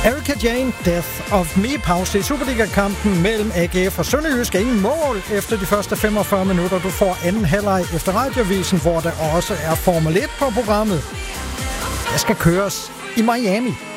Erika Jane, Death of Me. Pause i Superliga-kampen mellem AGF og Sønderjysk. Ingen mål efter de første 45 minutter. Du får anden halvleg efter radiovisen, hvor der også er Formel 1 på programmet. Der skal køres i Miami.